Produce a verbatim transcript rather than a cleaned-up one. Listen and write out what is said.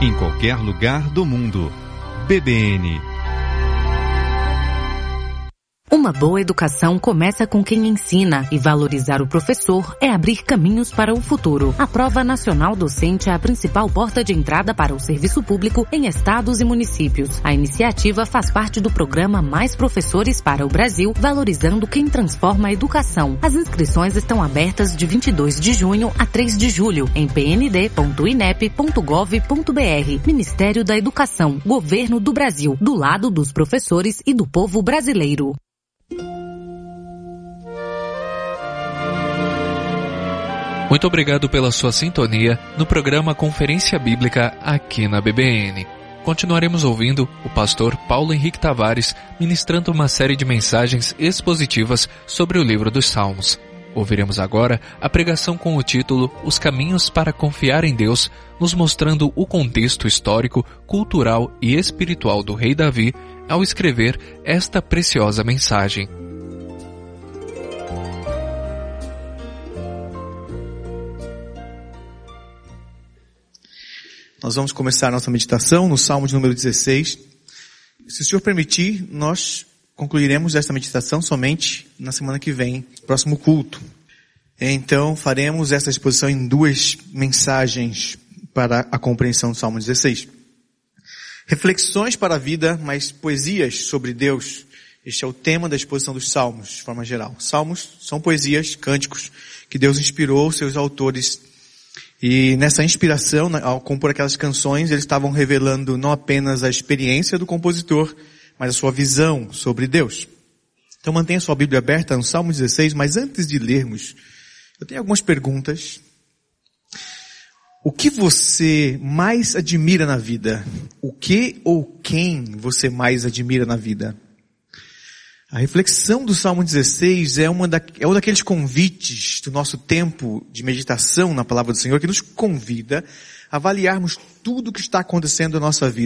em qualquer lugar do mundo. B B N. Uma boa educação começa com quem ensina, e valorizar o professor é abrir caminhos para o futuro. A Prova Nacional Docente é a principal porta de entrada para o serviço público em estados e municípios. A iniciativa faz parte do programa Mais Professores para o Brasil, valorizando quem transforma a educação. As inscrições estão abertas de vinte e dois de junho a três de julho em p n d ponto i n e p ponto gov ponto b r. Ministério da Educação, Governo do Brasil, do lado dos professores e do povo brasileiro. Muito obrigado pela sua sintonia no programa Conferência Bíblica aqui na B B N. Continuaremos ouvindo o pastor Paulo Henrique Tavares ministrando uma série de mensagens expositivas sobre o livro dos Salmos. Ouviremos agora a pregação com o título Os Caminhos para Confiar em Deus, nos mostrando o contexto histórico, cultural e espiritual do rei Davi ao escrever esta preciosa mensagem. Nós vamos começar a nossa meditação no Salmo de número dezesseis. Se o Senhor permitir, nós concluiremos esta meditação somente na semana que vem, próximo culto. Então, faremos esta exposição em duas mensagens para a compreensão do Salmo dezesseis. Reflexões para a vida, mas poesias sobre Deus. Este é o tema da exposição dos Salmos, de forma geral. Salmos são poesias, cânticos, que Deus inspirou seus autores. E nessa inspiração, ao compor aquelas canções, eles estavam revelando não apenas a experiência do compositor, mas a sua visão sobre Deus. Então mantenha sua Bíblia aberta no Salmo dezesseis, mas antes de lermos, eu tenho algumas perguntas. O que você mais admira na vida? O que ou quem você mais admira na vida? A reflexão do Salmo dezesseis é, uma da, é um daqueles convites do nosso tempo de meditação na Palavra do Senhor que nos convida a avaliarmos tudo o que está acontecendo na nossa vida.